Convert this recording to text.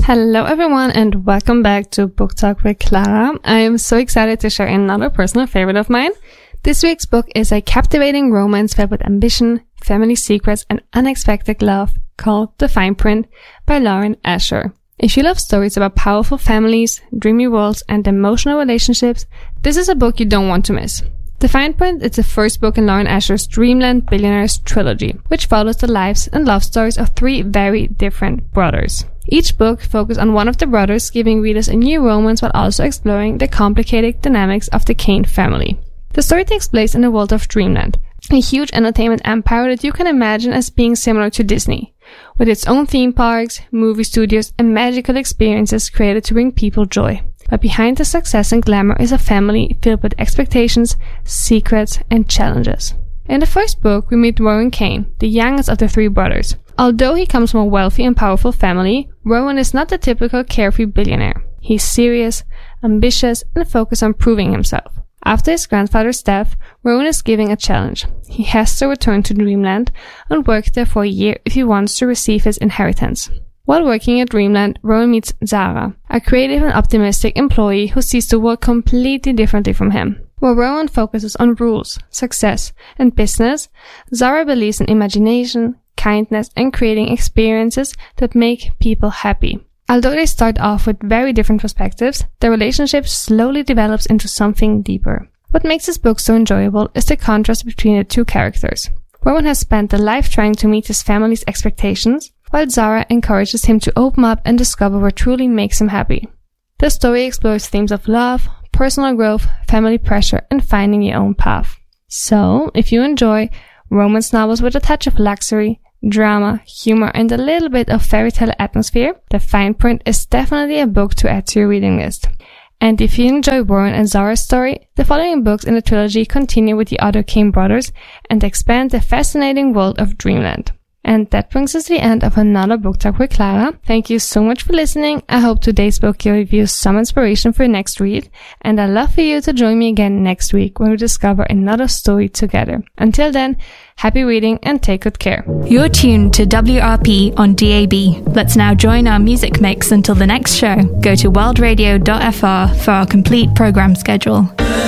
Hello everyone and welcome back to Book Talk with Clara. I am so excited to share another personal favorite of mine. This week's book is a captivating romance filled with ambition, family secrets, and unexpected love called The Fine Print by Lauren Asher. If you love stories about powerful families, dreamy worlds, and emotional relationships, this is a book you don't want to miss. The Fine Print is the first book in Lauren Asher's Dreamland Billionaires trilogy, which follows the lives and love stories of three very different brothers. Each book focuses on one of the brothers, giving readers a new romance while also exploring the complicated dynamics of the Kane family. The story takes place in the world of Dreamland, a huge entertainment empire that you can imagine as being similar to Disney, with its own theme parks, movie studios, and magical experiences created to bring people joy. But behind the success and glamour is a family filled with expectations, secrets, and challenges. In the first book, we meet Rowan Kane, the youngest of the three brothers. Although he comes from a wealthy and powerful family, Rowan is not the typical carefree billionaire. He's serious, ambitious, and focused on proving himself. After his grandfather's death, Rowan is given a challenge. He has to return to Dreamland and work there for a year if he wants to receive his inheritance. While working at Dreamland, Rowan meets Zara, a creative and optimistic employee who sees the world completely differently from him. While Rowan focuses on rules, success, and business, Zara believes in imagination, kindness, and creating experiences that make people happy. Although they start off with very different perspectives, their relationship slowly develops into something deeper. What makes this book so enjoyable is the contrast between the two characters. Rowan has spent a life trying to meet his family's expectations, while Zara encourages him to open up and discover what truly makes him happy. The story explores themes of love, personal growth, family pressure, and finding your own path. So, if you enjoy romance novels with a touch of luxury, drama, humor, and a little bit of fairy tale atmosphere, The Fine Print is definitely a book to add to your reading list. And if you enjoy Rowan and Zara's story, the following books in the trilogy continue with the other Kane brothers and expand the fascinating world of Dreamland. And that brings us to the end of another Book Talk with Clara. Thank you so much for listening. I hope today's book gave you some inspiration for your next read. And I'd love for you to join me again next week when we discover another story together. Until then, happy reading and take good care. You're tuned to WRP on DAB. Let's now join our music mix until the next show. Go to worldradio.fr for our complete program schedule.